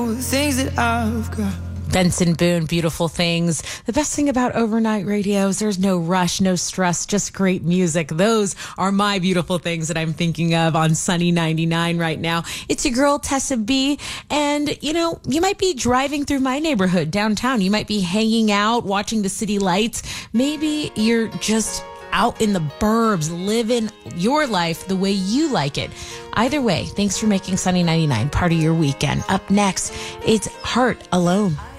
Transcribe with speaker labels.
Speaker 1: things that I've got.
Speaker 2: Benson Boone, Beautiful Things. The best thing about overnight radio is there's no rush, no stress, just great music. Those are my beautiful things that I'm thinking of on Sunny 99 right now. It's your girl, Tessa B. And, you might be driving through my neighborhood downtown. You might be hanging out, watching the city lights. Maybe you're just out in the burbs, living your life the way you like it. Either way, thanks for making Sunny 99 part of your weekend. Up next, it's Heart Alone.